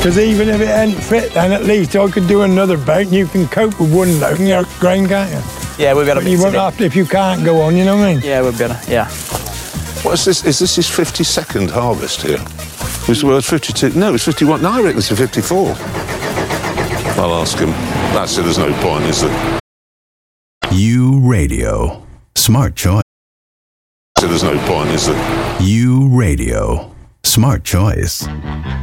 Because even if it ain't fit, then at least I could do another boat and you can cope with one load and your grain, can't you? Yeah, we'll be able to You mix won't it in. have to if you can't go on, you know what I mean? Yeah, we'll be able to, yeah. What's this? Is this his 52nd harvest here? Well, it's 52. No, it's 51. No, I reckon it's a 54. I'll ask him. That's it. There's no point, is there? U Radio. Smart choice. So there's no point, is there? U Radio. Smart choice.